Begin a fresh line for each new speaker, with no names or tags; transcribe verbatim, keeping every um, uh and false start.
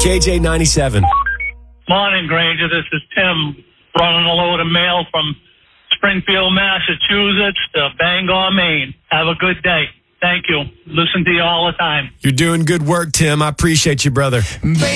K J ninety-seven.
Morning, Granger. This is Tim running a load of mail from Springfield, Massachusetts to Bangor, Maine. Have a good day. Thank you. Listen to you all the time.
You're doing good work, Tim. I appreciate you, brother.